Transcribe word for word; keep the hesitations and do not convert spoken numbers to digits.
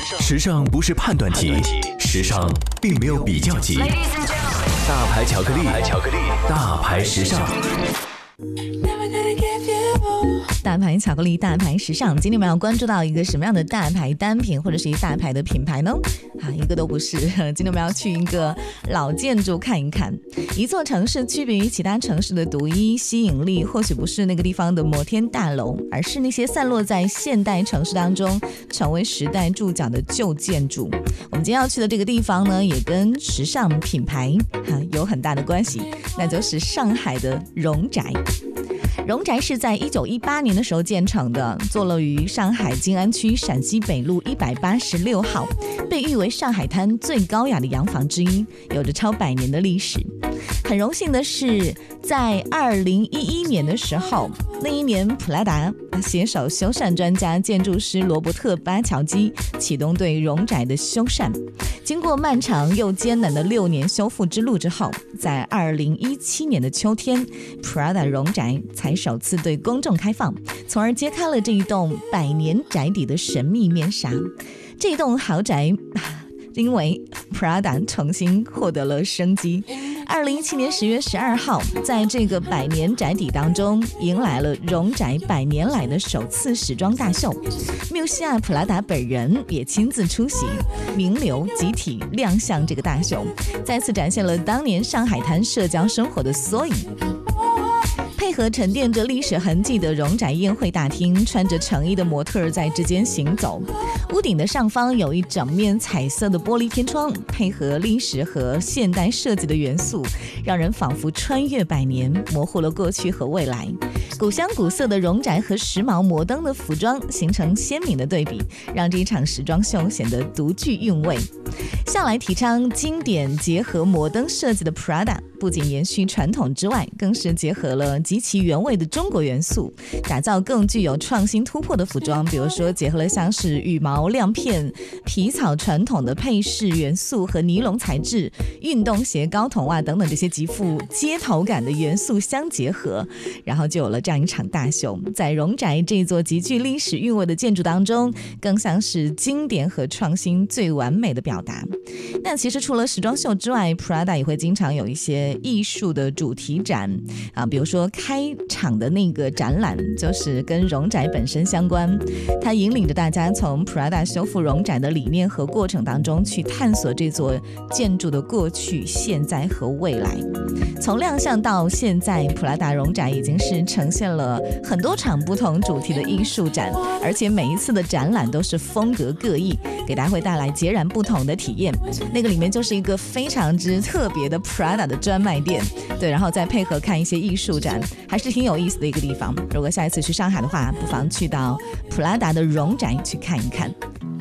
时尚不是判断题，时尚并没有比较级。大牌巧克力，大牌时尚。 大牌巧克力，大牌时尚。今天我们要关注到一个什么样的大牌单品，或者是一大牌的品牌呢？啊，一个都不是。今天我们要去一个老建筑看一看。一座城市区别于其他城市的独一吸引力，或许不是那个地方的摩天大楼，而是那些散落在现代城市当中，成为时代注脚的旧建筑。我们今天要去的这个地方呢，也跟时尚品牌、啊、有很大的关系，那就是上海的荣宅。荣宅是在一九一八年的时候建成的，坐落于上海静安区陕西北路一百八十六号，被誉为上海滩最高雅的洋房之一，有着超百年的历史。很荣幸的是，在二零一一年的时候，那一年普拉达携手修缮专家建筑师罗伯特巴乔基启动对荣宅的修缮。经过漫长又艰难的六年修复之路之后，在二零一七年的秋天，普拉达荣宅才首次对公众开放，从而揭开了这一栋百年宅邸的神秘面纱。这一栋豪宅因为 Prada 重新获得了生机。二零一七年十月十二号，在这个百年宅邸当中，迎来了荣宅百年来的首次时装大秀。缪西亚·普拉达本人也亲自出席，名流集体亮相这个大秀，再次展现了当年上海滩社交生活的缩影。配合沉淀着历史痕迹的荣宅宴会大厅，穿着成衣的模特在之间行走。屋顶的上方有一整面彩色的玻璃天窗，配合历史和现代设计的元素，让人仿佛穿越百年，模糊了过去和未来。古香古色的荣宅和时髦摩登的服装形成鲜明的对比，让这一场时装秀显得独具韵味。向来提倡经典结合摩登设计的 Prada， 不仅延续传统之外，更是结合了极其原味的中国元素，打造更具有创新突破的服装。比如说结合了像是羽毛亮片、皮草传统的配饰元素和尼龙材质、运动鞋、高筒袜等等这些极富街头感的元素相结合，然后就有了这样一场大秀。在荣宅这座极具历史韵味的建筑当中，更像是经典和创新最完美的表达。那其实除了时装秀之外， Prada 也会经常有一些艺术的主题展啊，比如说开场的那个展览就是跟荣宅本身相关，它引领着大家从 Prada 修复荣宅的理念和过程当中去探索这座建筑的过去、现在和未来。从亮相到现在，普拉达荣宅已经是呈现了很多场不同主题的艺术展，而且每一次的展览都是风格各异，给大家会带来截然不同的体验。那个里面就是一个非常之特别的 Prada 的专卖店，对，然后再配合看一些艺术展，还是挺有意思的一个地方。如果下一次去上海的话，不妨去到普拉达的荣宅去看一看。